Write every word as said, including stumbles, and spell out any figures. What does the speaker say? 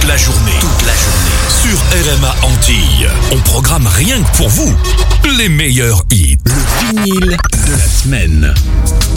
la journée. Toute la journée. Sur R M A Antilles. On programme rien que pour vous. Les meilleurs hits. Le vinyle de la semaine.